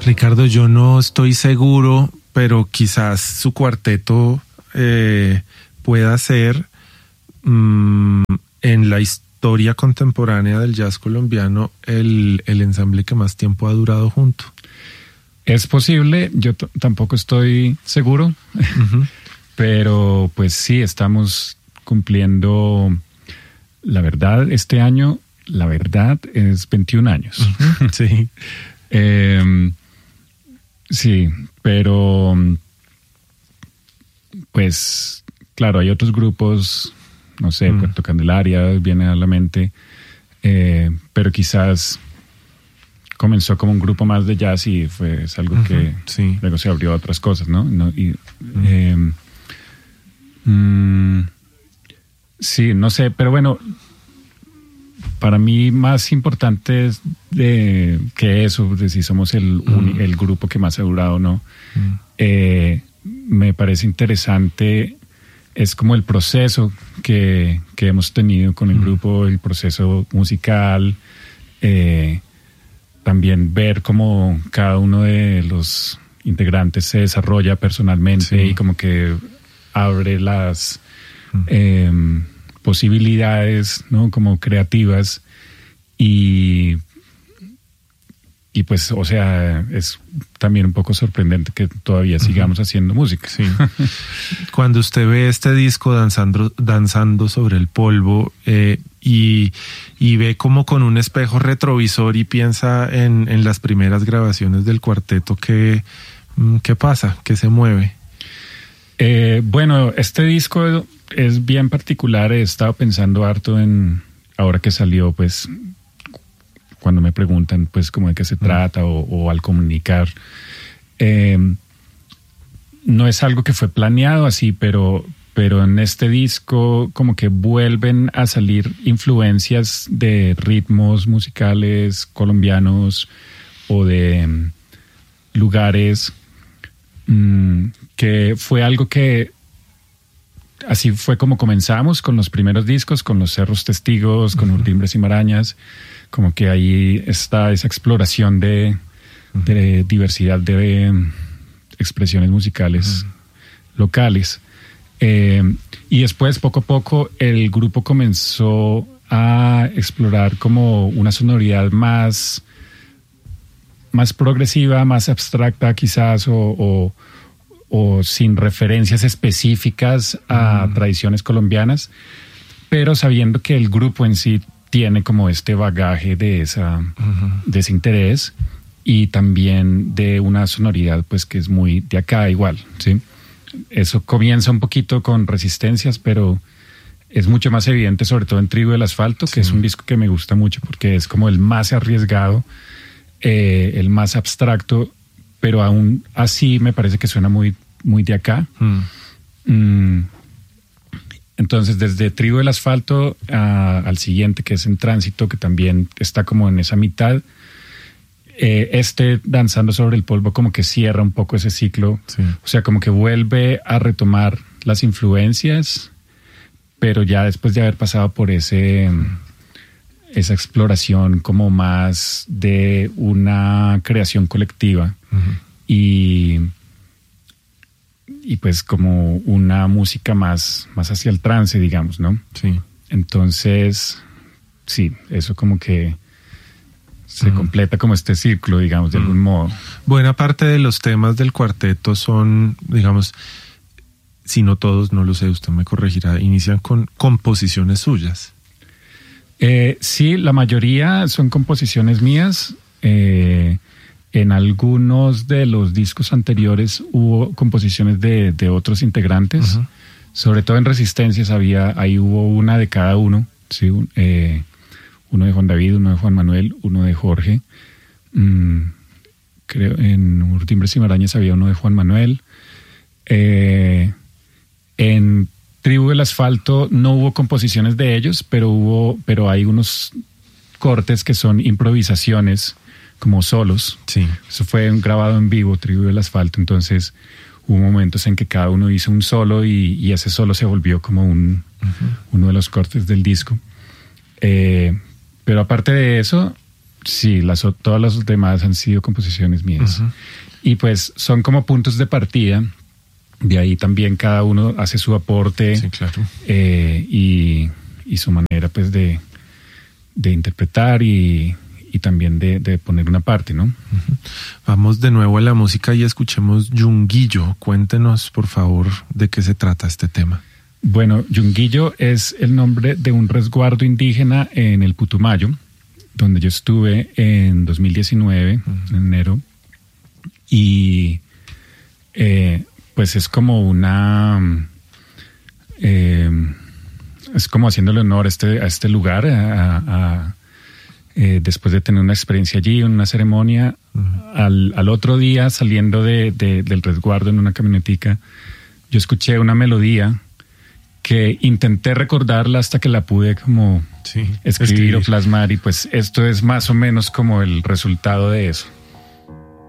Ricardo, yo no estoy seguro, pero quizás su cuarteto pueda ser en la historia contemporánea del jazz colombiano el ensamble que más tiempo ha durado junto. Es posible, yo tampoco estoy seguro, pero pues sí, estamos cumpliendo, la verdad, este año, la verdad es 21 años. Sí. Sí, pero pues claro, hay otros grupos, no sé, Puerto Candelaria viene a la mente, pero quizás comenzó como un grupo más de jazz y es algo que sí. Luego se abrió a otras cosas, ¿no? Sí, no sé, pero bueno, para mí más importante es que eso, de si somos el grupo que más ha durado o no. Me parece interesante, es como el proceso que hemos tenido con el grupo, el proceso musical, también ver cómo cada uno de los integrantes se desarrolla personalmente y como que abre las posibilidades, ¿no? Como creativas y pues, o sea, es también un poco sorprendente que todavía sigamos haciendo música. Sí. Cuando usted ve este disco danzando sobre el polvo y ve como con un espejo retrovisor y piensa en las primeras grabaciones del cuarteto, ¿qué pasa? ¿Qué se mueve? Bueno, este disco es bien particular. He estado pensando harto en, ahora que salió, pues, cuando me preguntan, pues, cómo de qué se trata o al comunicar. No es algo que fue planeado así, pero en este disco como que vuelven a salir influencias de ritmos musicales colombianos o de lugares que fue algo que así fue como comenzamos con los primeros discos, con los Cerros Testigos, con Urdimbres y Marañas, como que ahí está esa exploración de diversidad de expresiones musicales locales. Y después, poco a poco, el grupo comenzó a explorar como una sonoridad más progresiva, más abstracta quizás, o sin referencias específicas a tradiciones colombianas, pero sabiendo que el grupo en sí tiene como este bagaje de ese interés y también de una sonoridad pues que es muy de acá igual, ¿sí? Eso comienza un poquito con Resistencias, pero es mucho más evidente, sobre todo en Tribu del Asfalto, que es un disco que me gusta mucho porque es como el más arriesgado, el más abstracto, pero aún así me parece que suena muy, muy de acá. Entonces, desde Tribu del Asfalto al siguiente, que es En Tránsito, que también está como en esa mitad, Danzando sobre el polvo como que cierra un poco ese ciclo. Sí. O sea, como que vuelve a retomar las influencias, pero ya después de haber pasado por esa exploración como más de una creación colectiva y pues como una música más hacia el trance, digamos, ¿no? Sí. Entonces, sí, eso como que se completa como este círculo, digamos, de algún modo. Buena parte de los temas del cuarteto son, digamos, si no todos, no lo sé, usted me corregirá, inician con composiciones suyas. Sí, la mayoría son composiciones mías. En algunos de los discos anteriores hubo composiciones de otros integrantes. Sobre todo en Resistencias ahí hubo una de cada uno, ¿sí? Uno de Juan David, uno de Juan Manuel, uno de Jorge. Creo en Urdimbres y Marañas había uno de Juan Manuel. En Tribu del Asfalto no hubo composiciones de ellos, pero hay unos cortes que son improvisaciones como solos. Sí. Eso fue grabado en vivo, Tribu del Asfalto. Entonces hubo momentos en que cada uno hizo un solo y ese solo se volvió como uno de los cortes del disco. Pero aparte de eso, Sí, todas las demás han sido composiciones mías. Ujú. Y pues son como puntos de partida. De ahí también cada uno hace su aporte, Sí, claro. y su manera pues de interpretar y también de poner una parte, ¿no? Vamos de nuevo a la música y escuchemos Yunguillo. Cuéntenos, por favor, de qué se trata este tema. Bueno, Yunguillo es el nombre de un resguardo indígena en el Putumayo, donde yo estuve en 2019, en enero, y pues es como es como haciéndole honor a este lugar, después de tener una experiencia allí, una ceremonia. Al otro día, saliendo del resguardo en una camionetica, yo escuché una melodía que intenté recordarla hasta que la pude como escribir o plasmar, y pues esto es más o menos como el resultado de eso.